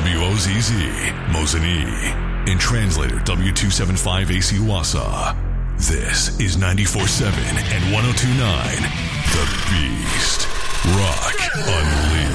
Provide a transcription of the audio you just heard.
WOZZ, Mosinee, and translator W275AC Wassa. This is 94.7 and 102.9, The Beast. Rock Unleashed.